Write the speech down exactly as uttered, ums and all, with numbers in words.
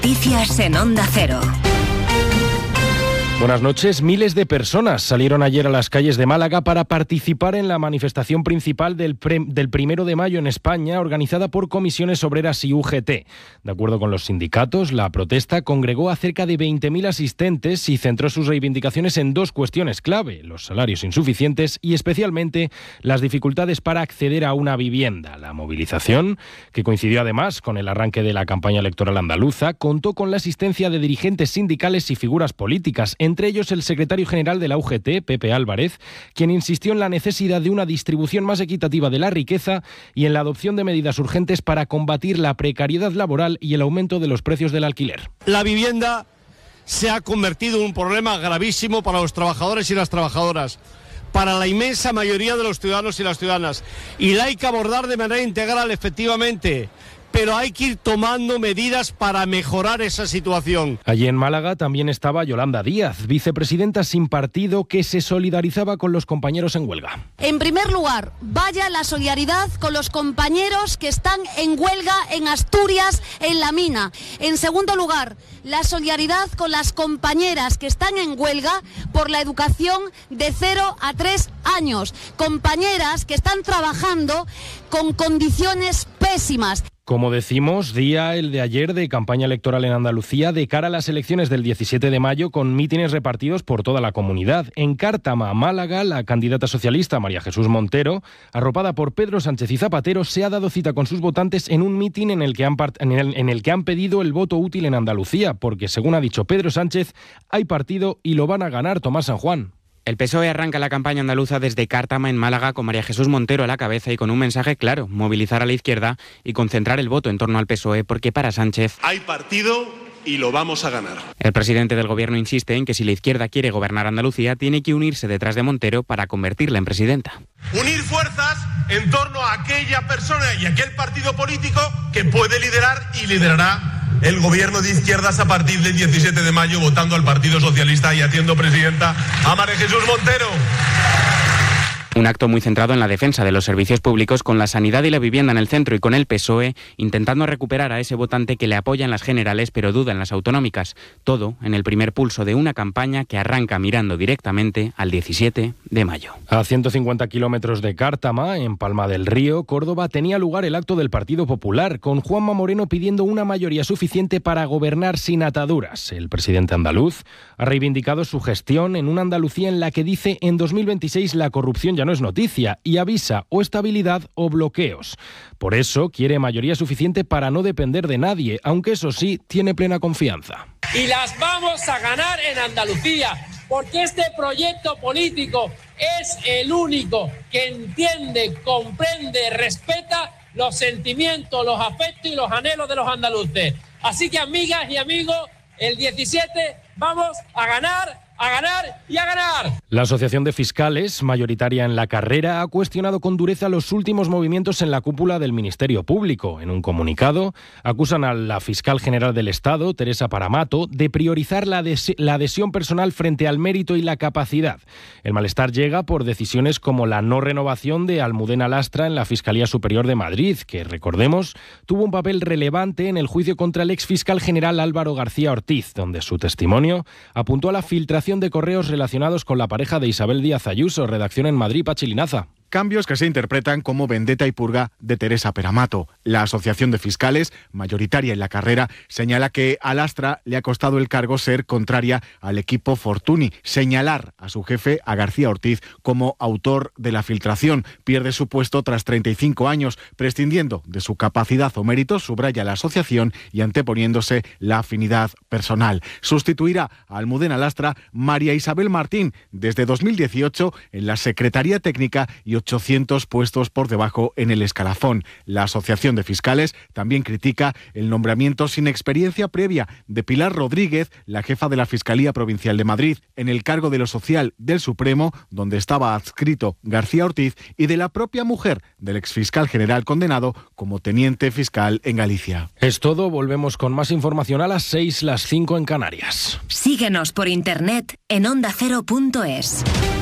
Noticias en Onda Cero. Buenas noches. Miles de personas salieron ayer a las calles de Málaga para participar en la manifestación principal del, pre, del primero de mayo en España, organizada por Comisiones Obreras y U G T. De acuerdo con los sindicatos, la protesta congregó a cerca de veinte mil asistentes y centró sus reivindicaciones en dos cuestiones clave: los salarios insuficientes y especialmente las dificultades para acceder a una vivienda. La movilización, que coincidió además con el arranque de la campaña electoral andaluza, contó con la asistencia de dirigentes sindicales y figuras políticas, entre ellos el secretario general de la U G T, Pepe Álvarez, quien insistió en la necesidad de una distribución más equitativa de la riqueza y en la adopción de medidas urgentes para combatir la precariedad laboral y el aumento de los precios del alquiler. La vivienda se ha convertido en un problema gravísimo para los trabajadores y las trabajadoras, para la inmensa mayoría de los ciudadanos y las ciudadanas, y la hay que abordar de manera integral, efectivamente, pero hay que ir tomando medidas para mejorar esa situación. Allí en Málaga también estaba Yolanda Díaz, vicepresidenta sin partido, que se solidarizaba con los compañeros en huelga. En primer lugar, vaya la solidaridad con los compañeros que están en huelga en Asturias, en la mina. En segundo lugar, la solidaridad con las compañeras que están en huelga por la educación de cero a tres años. Compañeras que están trabajando con condiciones pésimas. Como decimos, día el de ayer de campaña electoral en Andalucía de cara a las elecciones del diecisiete de mayo, con mítines repartidos por toda la comunidad. En Cártama, Málaga, la candidata socialista María Jesús Montero, arropada por Pedro Sánchez y Zapatero, se ha dado cita con sus votantes en un mitin en el que han, en el, en el que han pedido el voto útil en Andalucía, porque, según ha dicho Pedro Sánchez, hay partido y lo van a ganar. Tomás San Juan. El P S O E arranca la campaña andaluza desde Cártama, en Málaga, con María Jesús Montero a la cabeza y con un mensaje claro: movilizar a la izquierda y concentrar el voto en torno al P S O E, porque para Sánchez hay partido y lo vamos a ganar. El presidente del gobierno insiste en que si la izquierda quiere gobernar Andalucía, tiene que unirse detrás de Montero para convertirla en presidenta. Unir fuerzas en torno a aquella persona y aquel partido político que puede liderar y liderará el gobierno de izquierdas a partir del diecisiete de mayo, votando al Partido Socialista y haciendo presidenta a María Jesús Montero. Un acto muy centrado en la defensa de los servicios públicos, con la sanidad y la vivienda en el centro, y con el P S O E intentando recuperar a ese votante que le apoya en las generales pero duda en las autonómicas. Todo en el primer pulso de una campaña que arranca mirando directamente al diecisiete de mayo. A ciento cincuenta kilómetros de Cártama, en Palma del Río, Córdoba, tenía lugar el acto del Partido Popular, con Juanma Moreno pidiendo una mayoría suficiente para gobernar sin ataduras. El presidente andaluz ha reivindicado su gestión en una Andalucía en la que dice en dos mil veintiséis la corrupción ya no es noticia, y avisa o estabilidad o bloqueos. Por eso quiere mayoría suficiente para no depender de nadie, aunque eso sí, tiene plena confianza. Y las vamos a ganar en Andalucía, porque este proyecto político es el único que entiende, comprende, respeta los sentimientos, los afectos y los anhelos de los andaluces. Así que, amigas y amigos, el diecisiete vamos a ganar, a ganar y a ganar. La Asociación de Fiscales, mayoritaria en la carrera, ha cuestionado con dureza los últimos movimientos en la cúpula del Ministerio Público. En un comunicado, acusan a la fiscal general del Estado, Teresa Paramato, de priorizar la, adhes- la adhesión personal frente al mérito y la capacidad. El malestar llega por decisiones como la no renovación de Almudena Lastra en la Fiscalía Superior de Madrid, que, recordemos, tuvo un papel relevante en el juicio contra el exfiscal general Álvaro García Ortiz, donde su testimonio apuntó a la filtración de correos relacionados con la pareja de Isabel Díaz Ayuso. Redacción en Madrid, Pachi Linaza. Cambios que se interpretan como vendetta y purga de Teresa Paramato. La Asociación de Fiscales, mayoritaria en la carrera, señala que a Lastra le ha costado el cargo ser contraria al equipo Fortuny. Señalar a su jefe, a García Ortiz, como autor de la filtración. Pierde su puesto tras treinta y cinco años, prescindiendo de su capacidad o mérito, subraya la asociación, y anteponiéndose la afinidad personal. Sustituirá a Almudena Lastra María Isabel Martín, desde dos mil dieciocho en la Secretaría Técnica y ochocientos puestos por debajo en el escalafón. La Asociación de Fiscales también critica el nombramiento sin experiencia previa de Pilar Rodríguez, la jefa de la Fiscalía Provincial de Madrid, en el cargo de lo social del Supremo, donde estaba adscrito García Ortiz, y de la propia mujer del exfiscal general condenado como teniente fiscal en Galicia. Es todo, volvemos con más información a las seis, las cinco en Canarias. Síguenos por internet en onda cero punto es.